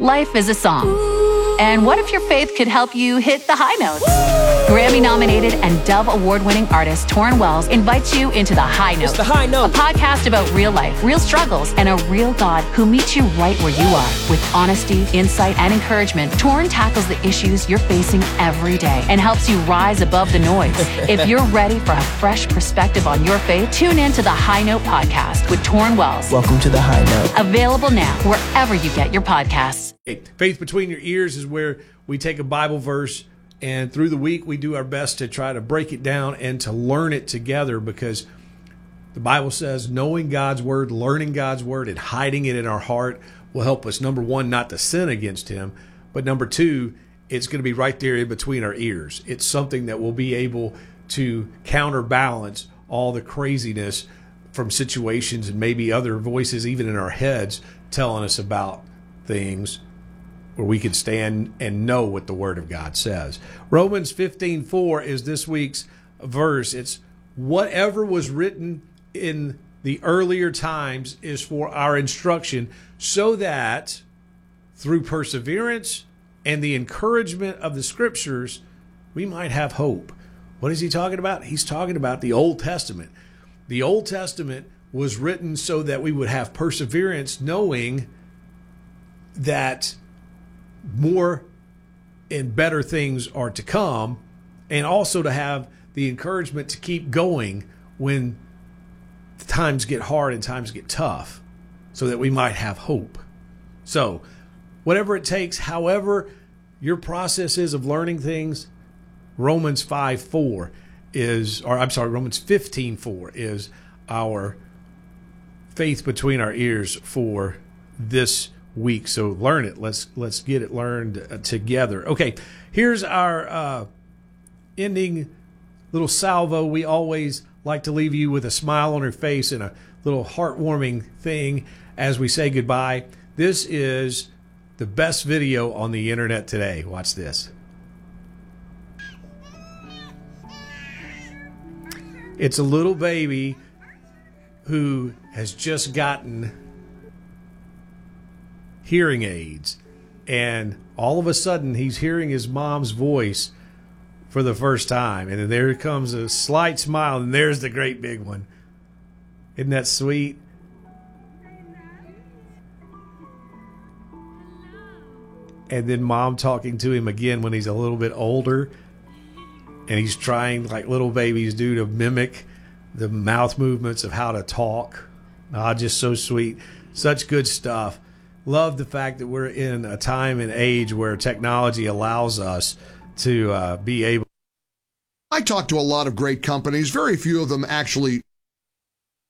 Life is a song. And what if your faith could help you hit the high notes? Grammy-nominated and Dove Award-winning artist Torrin Wells invites you into The High Note. It's The High Note. A podcast about real life, real struggles, and a real God who meets you right where you are. With honesty, insight, and encouragement, Torrin tackles the issues you're facing every day and helps you rise above the noise. If you're ready for a fresh perspective on your faith, tune in to The High Note podcast with Torrin Wells. Welcome to The High Note. Available now wherever you get your podcasts. Faith Between Your Ears is where we take a Bible verse, and through the week we do our best to try to break it down and to learn it together, because the Bible says knowing God's Word, learning God's Word, and hiding it in our heart will help us, number one, not to sin against Him, but number two, it's going to be right there in between our ears. It's something that will be able to counterbalance all the craziness from situations and maybe other voices even in our heads telling us about things, where we can stand and know what the Word of God says. Romans 15:4 is this week's verse. It's whatever was written in the earlier times is for our instruction, so that through perseverance and the encouragement of the Scriptures, we might have hope. What is he talking about? He's talking about the Old Testament. The Old Testament was written so that we would have perseverance, knowing that more and better things are to come, and also to have the encouragement to keep going when times get hard and times get tough, so that we might have hope. So whatever it takes, however your process is of learning things, Romans 15:4 is our faith between our ears for this week. So learn it. Let's get it learned together. Okay, here's our ending little salvo. We always like to leave you with a smile on your face and a little heartwarming thing as we say goodbye. This is the best video on the internet today. Watch this. It's a little baby who has just gotten hearing aids, and all of a sudden he's hearing his mom's voice for the first time, and then there comes a slight smile, and there's the great big one. Isn't that sweet? And then mom talking to him again when he's a little bit older, and he's trying, like little babies do, to mimic the mouth movements of how to talk. Just so sweet. Such good stuff. Love the fact that we're in a time and age where technology allows us to be able. I talk to a lot of great companies. Very few of them actually